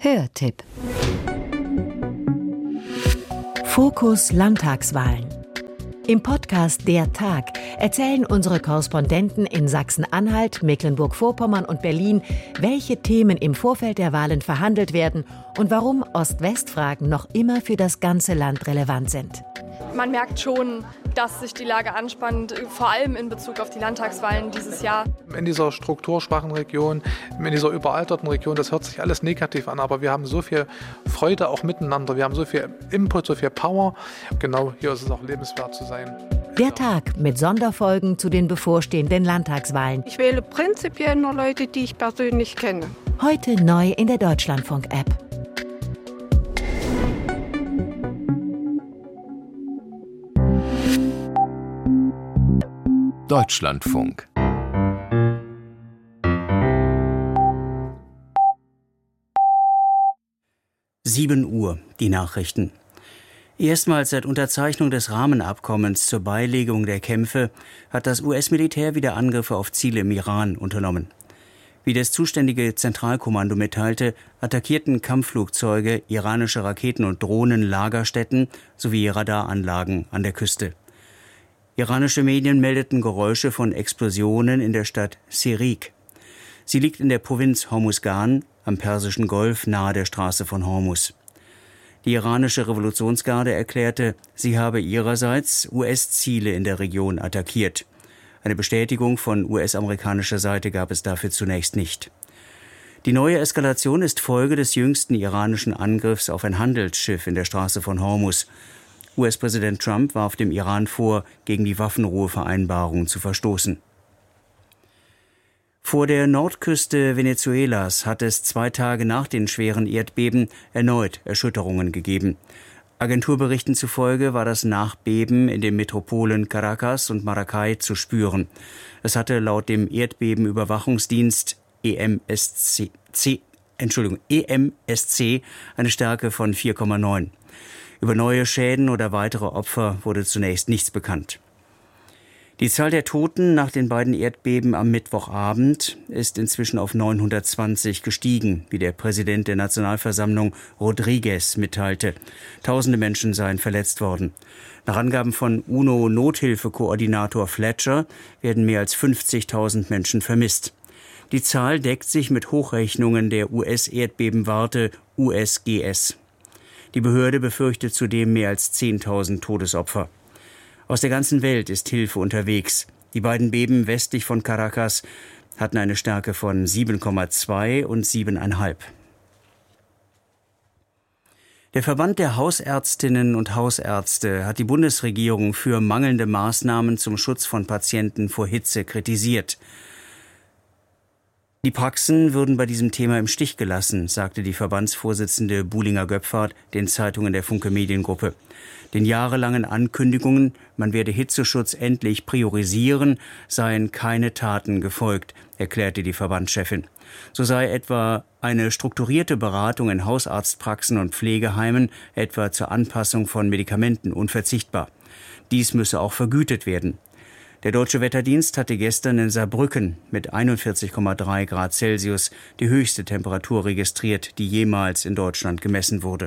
Hörtipp. Fokus Landtagswahlen. Im Podcast Der Tag erzählen unsere Korrespondenten in Sachsen-Anhalt, Mecklenburg-Vorpommern und Berlin, welche Themen im Vorfeld der Wahlen verhandelt werden und warum Ost-West-Fragen noch immer für das ganze Land relevant sind. Man merkt schon, dass sich die Lage anspannt, vor allem in Bezug auf die Landtagswahlen dieses Jahr. In dieser strukturschwachen Region, in dieser überalterten Region, das hört sich alles negativ an, aber wir haben so viel Freude auch miteinander, wir haben so viel Input, so viel Power. Genau, hier ist es auch lebenswert zu sein. Der Tag mit Sonderfolgen zu den bevorstehenden Landtagswahlen. Ich wähle prinzipiell nur Leute, die ich persönlich kenne. Heute neu in der Deutschlandfunk-App. Deutschlandfunk. Uhr, die Nachrichten. Erstmals seit Unterzeichnung des Rahmenabkommens zur Beilegung der Kämpfe hat das US-Militär wieder Angriffe auf Ziele im Iran unternommen. Wie das zuständige Zentralkommando mitteilte, attackierten Kampfflugzeuge iranische Raketen- und Drohnen-Lagerstätten sowie Radaranlagen an der Küste. Iranische Medien meldeten Geräusche von Explosionen in der Stadt Sirik. Sie liegt in der Provinz Hormuzgan am Persischen Golf nahe der Straße von Hormuz. Die iranische Revolutionsgarde erklärte, sie habe ihrerseits US-Ziele in der Region attackiert. Eine Bestätigung von US-amerikanischer Seite gab es dafür zunächst nicht. Die neue Eskalation ist Folge des jüngsten iranischen Angriffs auf ein Handelsschiff in der Straße von Hormuz. US-Präsident Trump warf dem Iran vor, gegen die Waffenruhevereinbarung zu verstoßen. Vor der Nordküste Venezuelas hat es 2 Tage nach den schweren Erdbeben erneut Erschütterungen gegeben. Agenturberichten zufolge war das Nachbeben in den Metropolen Caracas und Maracay zu spüren. Es hatte laut dem Erdbebenüberwachungsdienst EMSC eine Stärke von 4,9. Über neue Schäden oder weitere Opfer wurde zunächst nichts bekannt. Die Zahl der Toten nach den beiden Erdbeben am Mittwochabend ist inzwischen auf 920 gestiegen, wie der Präsident der Nationalversammlung Rodriguez mitteilte. Tausende Menschen seien verletzt worden. Nach Angaben von UNO-Nothilfekoordinator Fletcher werden mehr als 50.000 Menschen vermisst. Die Zahl deckt sich mit Hochrechnungen der US-Erdbebenwarte USGS. Die Behörde befürchtet zudem mehr als 10.000 Todesopfer. Aus der ganzen Welt ist Hilfe unterwegs. Die beiden Beben westlich von Caracas hatten eine Stärke von 7,2 und 7,5. Der Verband der Hausärztinnen und Hausärzte hat die Bundesregierung für mangelnde Maßnahmen zum Schutz von Patienten vor Hitze kritisiert. Die Praxen würden bei diesem Thema im Stich gelassen, sagte die Verbandsvorsitzende Buhlinger-Göpfert den Zeitungen der Funke Mediengruppe. Den jahrelangen Ankündigungen, man werde Hitzeschutz endlich priorisieren, seien keine Taten gefolgt, erklärte die Verbandschefin. So sei etwa eine strukturierte Beratung in Hausarztpraxen und Pflegeheimen, etwa zur Anpassung von Medikamenten, unverzichtbar. Dies müsse auch vergütet werden. Der Deutsche Wetterdienst hatte gestern in Saarbrücken mit 41,3 Grad Celsius die höchste Temperatur registriert, die jemals in Deutschland gemessen wurde.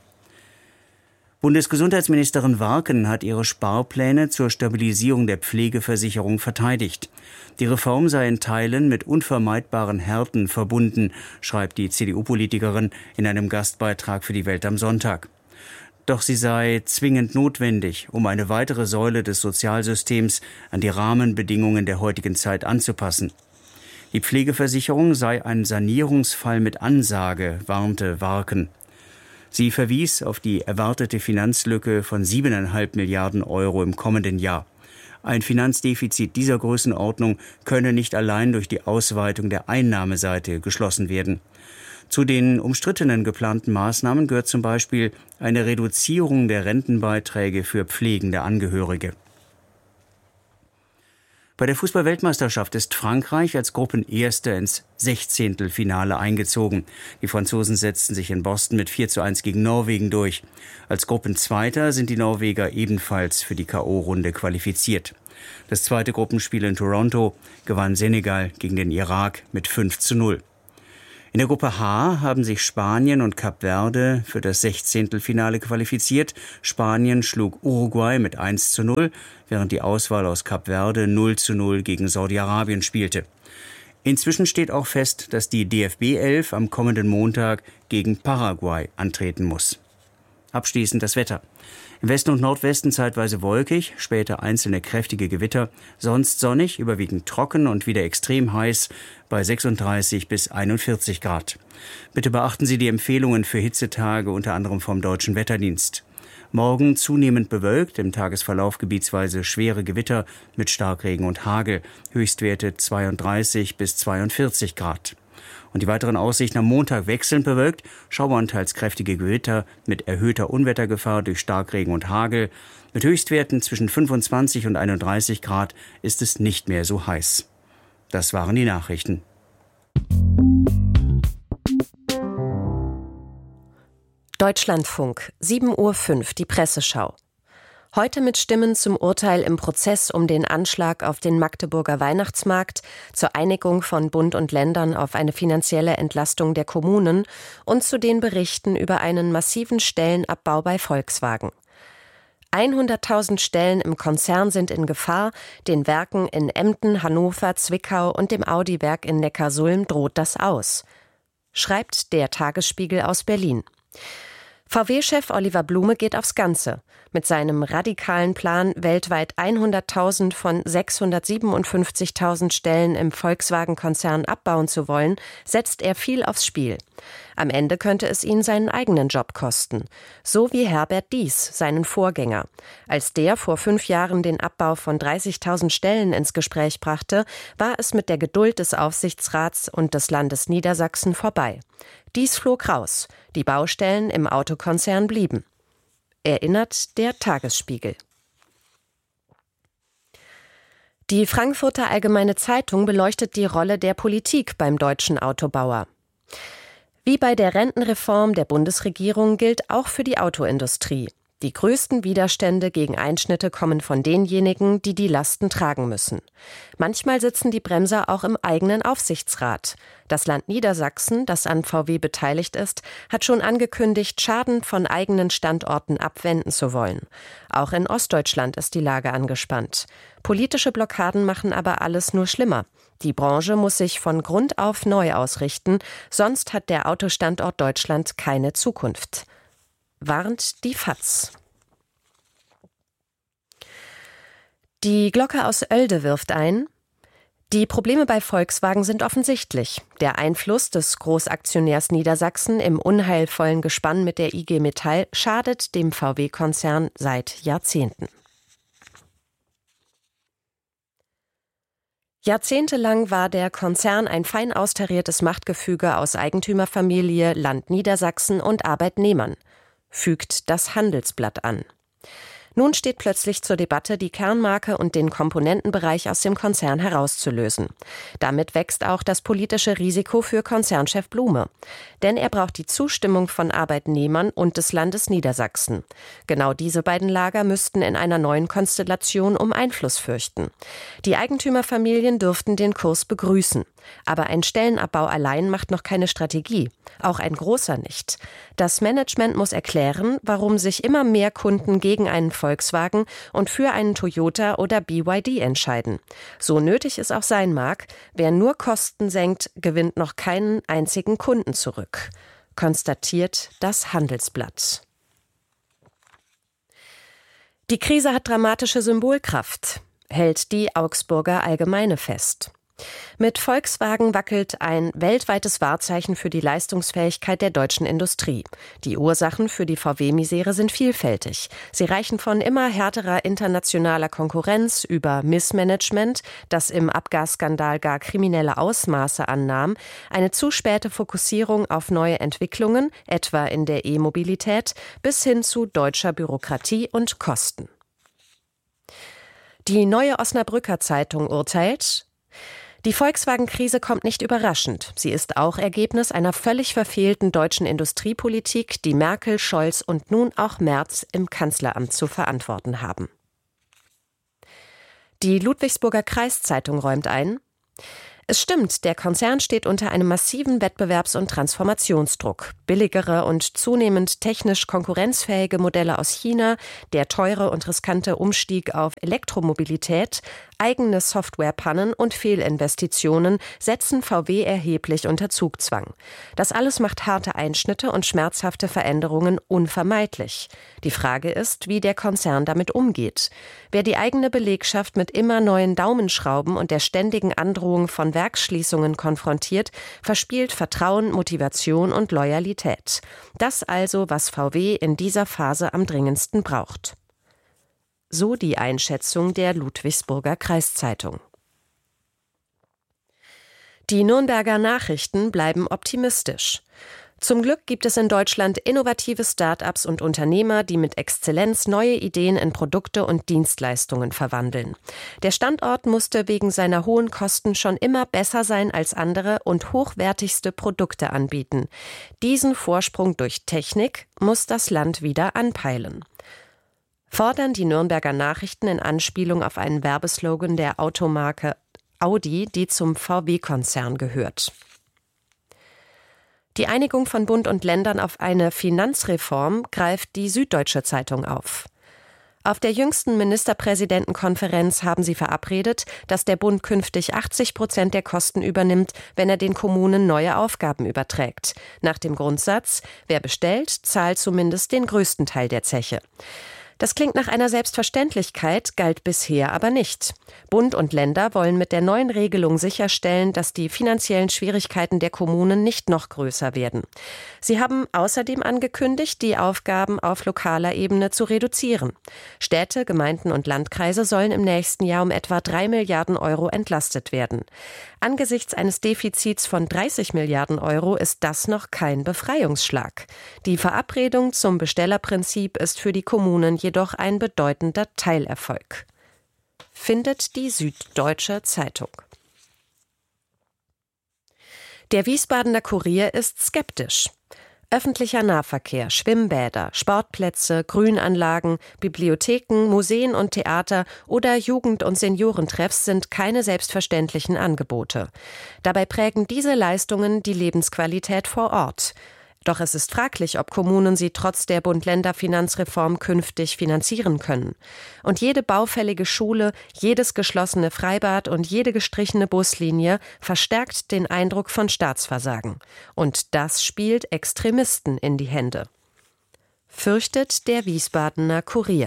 Bundesgesundheitsministerin Warken hat ihre Sparpläne zur Stabilisierung der Pflegeversicherung verteidigt. Die Reform sei in Teilen mit unvermeidbaren Härten verbunden, schreibt die CDU-Politikerin in einem Gastbeitrag für die Welt am Sonntag. Doch sie sei zwingend notwendig, um eine weitere Säule des Sozialsystems an die Rahmenbedingungen der heutigen Zeit anzupassen. Die Pflegeversicherung sei ein Sanierungsfall mit Ansage, warnte Warken. Sie verwies auf die erwartete Finanzlücke von 7,5 Milliarden Euro im kommenden Jahr. Ein Finanzdefizit dieser Größenordnung könne nicht allein durch die Ausweitung der Einnahmeseite geschlossen werden. Zu den umstrittenen geplanten Maßnahmen gehört zum Beispiel eine Reduzierung der Rentenbeiträge für pflegende Angehörige. Bei der Fußball-Weltmeisterschaft ist Frankreich als Gruppenerster ins 16. eingezogen. Die Franzosen setzten sich in Boston mit 4:1 gegen Norwegen durch. Als Gruppenzweiter sind die Norweger ebenfalls für die K.O.-Runde qualifiziert. Das zweite Gruppenspiel in Toronto gewann Senegal gegen den Irak mit 5:0. In der Gruppe H haben sich Spanien und Kap Verde für das 16. qualifiziert. Spanien schlug Uruguay mit 1:0, während die Auswahl aus Kap Verde 0:0 gegen Saudi-Arabien spielte. Inzwischen steht auch fest, dass die DFB 11 am kommenden Montag gegen Paraguay antreten muss. Abschließend das Wetter. Im Westen und Nordwesten zeitweise wolkig, später einzelne kräftige Gewitter, sonst sonnig, überwiegend trocken und wieder extrem heiß bei 36 bis 41 Grad. Bitte beachten Sie die Empfehlungen für Hitzetage unter anderem vom Deutschen Wetterdienst. Morgen zunehmend bewölkt, im Tagesverlauf gebietsweise schwere Gewitter mit Starkregen und Hagel, Höchstwerte 32 bis 42 Grad. Und die weiteren Aussichten am Montag wechselnd bewölkt, Schauer und teils kräftige Gewitter mit erhöhter Unwettergefahr durch Starkregen und Hagel. Mit Höchstwerten zwischen 25 und 31 Grad ist es nicht mehr so heiß. Das waren die Nachrichten. Deutschlandfunk, 7:05 Uhr, die Presseschau. Heute mit Stimmen zum Urteil im Prozess um den Anschlag auf den Magdeburger Weihnachtsmarkt, zur Einigung von Bund und Ländern auf eine finanzielle Entlastung der Kommunen und zu den Berichten über einen massiven Stellenabbau bei Volkswagen. 100.000 Stellen im Konzern sind in Gefahr, den Werken in Emden, Hannover, Zwickau und dem Audi-Werk in Neckarsulm droht das aus, schreibt der Tagesspiegel aus Berlin. VW-Chef Oliver Blume geht aufs Ganze. Mit seinem radikalen Plan, weltweit 100.000 von 657.000 Stellen im Volkswagen-Konzern abbauen zu wollen, setzt er viel aufs Spiel. Am Ende könnte es ihn seinen eigenen Job kosten. So wie Herbert Diess, seinen Vorgänger. Als der vor 5 Jahren den Abbau von 30.000 Stellen ins Gespräch brachte, war es mit der Geduld des Aufsichtsrats und des Landes Niedersachsen vorbei. Dies flog raus. Die Baustellen im Autokonzern blieben. Erinnert der Tagesspiegel. Die Frankfurter Allgemeine Zeitung beleuchtet die Rolle der Politik beim deutschen Autobauer. Wie bei der Rentenreform der Bundesregierung gilt auch für die Autoindustrie. Die größten Widerstände gegen Einschnitte kommen von denjenigen, die die Lasten tragen müssen. Manchmal sitzen die Bremser auch im eigenen Aufsichtsrat. Das Land Niedersachsen, das an VW beteiligt ist, hat schon angekündigt, Schaden von eigenen Standorten abwenden zu wollen. Auch in Ostdeutschland ist die Lage angespannt. Politische Blockaden machen aber alles nur schlimmer. Die Branche muss sich von Grund auf neu ausrichten, sonst hat der Autostandort Deutschland keine Zukunft. Warnt die FAZ. Die Glocke aus Oelde wirft ein: Die Probleme bei Volkswagen sind offensichtlich. Der Einfluss des Großaktionärs Niedersachsen im unheilvollen Gespann mit der IG Metall schadet dem VW-Konzern seit Jahrzehnten. Jahrzehntelang war der Konzern ein fein austariertes Machtgefüge aus Eigentümerfamilie, Land Niedersachsen und Arbeitnehmern, fügt das Handelsblatt an. Nun steht plötzlich zur Debatte, die Kernmarke und den Komponentenbereich aus dem Konzern herauszulösen. Damit wächst auch das politische Risiko für Konzernchef Blume. Denn er braucht die Zustimmung von Arbeitnehmern und des Landes Niedersachsen. Genau diese beiden Lager müssten in einer neuen Konstellation um Einfluss fürchten. Die Eigentümerfamilien dürften den Kurs begrüßen. Aber ein Stellenabbau allein macht noch keine Strategie. Auch ein großer nicht. Das Management muss erklären, warum sich immer mehr Kunden gegen einen Volkswagen und für einen Toyota oder BYD entscheiden. So nötig es auch sein mag, wer nur Kosten senkt, gewinnt noch keinen einzigen Kunden zurück, konstatiert das Handelsblatt. Die Krise hat dramatische Symbolkraft, hält die Augsburger Allgemeine fest. Mit Volkswagen wackelt ein weltweites Wahrzeichen für die Leistungsfähigkeit der deutschen Industrie. Die Ursachen für die VW-Misere sind vielfältig. Sie reichen von immer härterer internationaler Konkurrenz über Missmanagement, das im Abgasskandal gar kriminelle Ausmaße annahm, eine zu späte Fokussierung auf neue Entwicklungen, etwa in der E-Mobilität, bis hin zu deutscher Bürokratie und Kosten. Die Neue Osnabrücker Zeitung urteilt: Die Volkswagen-Krise kommt nicht überraschend. Sie ist auch Ergebnis einer völlig verfehlten deutschen Industriepolitik, die Merkel, Scholz und nun auch Merz im Kanzleramt zu verantworten haben. Die Ludwigsburger Kreiszeitung räumt ein: Es stimmt, der Konzern steht unter einem massiven Wettbewerbs- und Transformationsdruck. Billigere und zunehmend technisch konkurrenzfähige Modelle aus China, der teure und riskante Umstieg auf Elektromobilität, eigene Softwarepannen und Fehlinvestitionen setzen VW erheblich unter Zugzwang. Das alles macht harte Einschnitte und schmerzhafte Veränderungen unvermeidlich. Die Frage ist, wie der Konzern damit umgeht. Wer die eigene Belegschaft mit immer neuen Daumenschrauben und der ständigen Androhung von Werksschließungen konfrontiert, verspielt Vertrauen, Motivation und Loyalität. Das also, was VW in dieser Phase am dringendsten braucht. So die Einschätzung der Ludwigsburger Kreiszeitung. Die Nürnberger Nachrichten bleiben optimistisch. Zum Glück gibt es in Deutschland innovative Start-ups und Unternehmer, die mit Exzellenz neue Ideen in Produkte und Dienstleistungen verwandeln. Der Standort musste wegen seiner hohen Kosten schon immer besser sein als andere und hochwertigste Produkte anbieten. Diesen Vorsprung durch Technik muss das Land wieder anpeilen. Fordern die Nürnberger Nachrichten in Anspielung auf einen Werbeslogan der Automarke Audi, die zum VW-Konzern gehört. Die Einigung von Bund und Ländern auf eine Finanzreform greift die Süddeutsche Zeitung auf. Auf der jüngsten Ministerpräsidentenkonferenz haben sie verabredet, dass der Bund künftig 80% der Kosten übernimmt, wenn er den Kommunen neue Aufgaben überträgt. Nach dem Grundsatz, wer bestellt, zahlt zumindest den größten Teil der Zeche. Das klingt nach einer Selbstverständlichkeit, galt bisher aber nicht. Bund und Länder wollen mit der neuen Regelung sicherstellen, dass die finanziellen Schwierigkeiten der Kommunen nicht noch größer werden. Sie haben außerdem angekündigt, die Aufgaben auf lokaler Ebene zu reduzieren. Städte, Gemeinden und Landkreise sollen im nächsten Jahr um etwa 3 Milliarden Euro entlastet werden. Angesichts eines Defizits von 30 Milliarden Euro ist das noch kein Befreiungsschlag. Die Verabredung zum Bestellerprinzip ist für die Kommunen jedoch ein bedeutender Teilerfolg. Findet die Süddeutsche Zeitung. Der Wiesbadener Kurier ist skeptisch. Öffentlicher Nahverkehr, Schwimmbäder, Sportplätze, Grünanlagen, Bibliotheken, Museen und Theater oder Jugend- und Seniorentreffs sind keine selbstverständlichen Angebote. Dabei prägen diese Leistungen die Lebensqualität vor Ort. Doch es ist fraglich, ob Kommunen sie trotz der Bund-Länder-Finanzreform künftig finanzieren können. Und jede baufällige Schule, jedes geschlossene Freibad und jede gestrichene Buslinie verstärkt den Eindruck von Staatsversagen. Und das spielt Extremisten in die Hände. Fürchtet der Wiesbadener Kurier.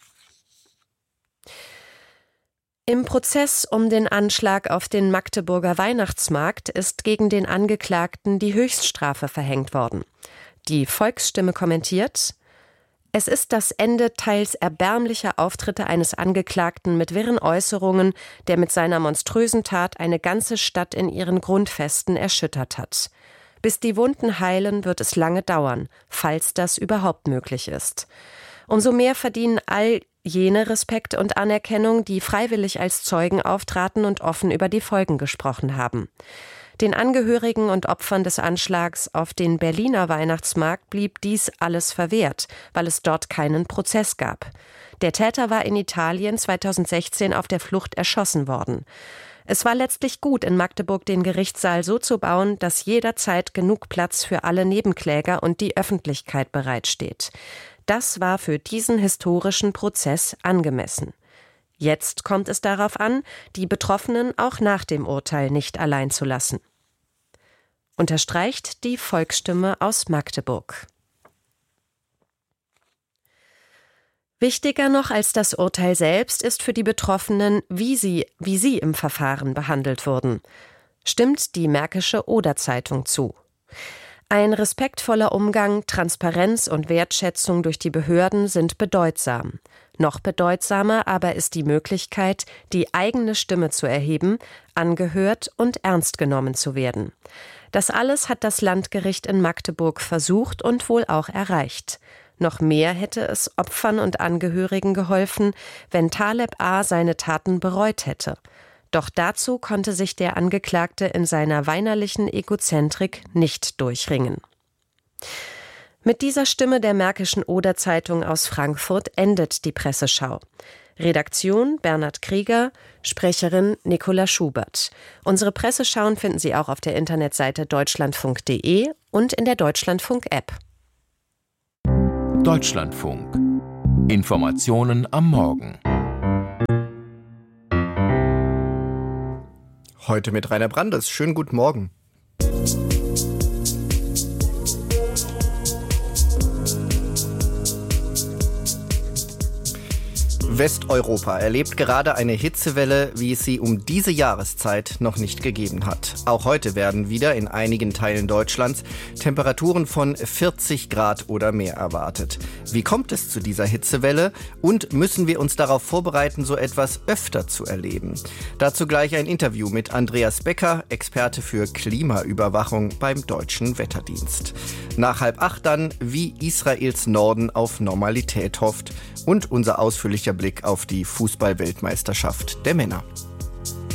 Im Prozess um den Anschlag auf den Magdeburger Weihnachtsmarkt ist gegen den Angeklagten die Höchststrafe verhängt worden. Die Volksstimme kommentiert: Es ist das Ende teils erbärmlicher Auftritte eines Angeklagten mit wirren Äußerungen, der mit seiner monströsen Tat eine ganze Stadt in ihren Grundfesten erschüttert hat. Bis die Wunden heilen, wird es lange dauern, falls das überhaupt möglich ist. Umso mehr verdienen all jene Respekt und Anerkennung, die freiwillig als Zeugen auftraten und offen über die Folgen gesprochen haben. Den Angehörigen und Opfern des Anschlags auf den Berliner Weihnachtsmarkt blieb dies alles verwehrt, weil es dort keinen Prozess gab. Der Täter war in Italien 2016 auf der Flucht erschossen worden. Es war letztlich gut, in Magdeburg den Gerichtssaal so zu bauen, dass jederzeit genug Platz für alle Nebenkläger und die Öffentlichkeit bereitsteht. Das war für diesen historischen Prozess angemessen. Jetzt kommt es darauf an, die Betroffenen auch nach dem Urteil nicht allein zu lassen. Unterstreicht die Volksstimme aus Magdeburg. Wichtiger noch als das Urteil selbst ist für die Betroffenen, wie sie im Verfahren behandelt wurden. Stimmt die Märkische Oder-Zeitung zu. Ein respektvoller Umgang, Transparenz und Wertschätzung durch die Behörden sind bedeutsam. Noch bedeutsamer aber ist die Möglichkeit, die eigene Stimme zu erheben, angehört und ernst genommen zu werden. Das alles hat das Landgericht in Magdeburg versucht und wohl auch erreicht. Noch mehr hätte es Opfern und Angehörigen geholfen, wenn Taleb A. seine Taten bereut hätte. Doch dazu konnte sich der Angeklagte in seiner weinerlichen Egozentrik nicht durchringen. Mit dieser Stimme der Märkischen Oder-Zeitung aus Frankfurt endet die Presseschau. Redaktion Bernhard Krieger, Sprecherin Nicola Schubert. Unsere Presseschauen finden Sie auch auf der Internetseite deutschlandfunk.de und in der Deutschlandfunk-App. Deutschlandfunk. Informationen am Morgen. Heute mit Rainer Brandes. Schönen guten Morgen. Westeuropa erlebt gerade eine Hitzewelle, wie es sie um diese Jahreszeit noch nicht gegeben hat. Auch heute werden wieder in einigen Teilen Deutschlands Temperaturen von 40 Grad oder mehr erwartet. Wie kommt es zu dieser Hitzewelle und müssen wir uns darauf vorbereiten, so etwas öfter zu erleben? Dazu gleich ein Interview mit Andreas Becker, Experte für Klimaüberwachung beim Deutschen Wetterdienst. Nach 7:30 dann, wie Israels Norden auf Normalität hofft und unser ausführlicher Blick auf die Fußball-Weltmeisterschaft der Männer.